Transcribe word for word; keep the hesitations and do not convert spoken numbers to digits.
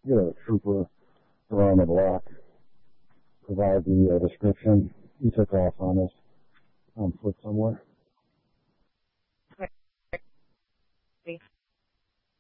get a trooper around the block, provide the uh, description. He took off on us on foot somewhere.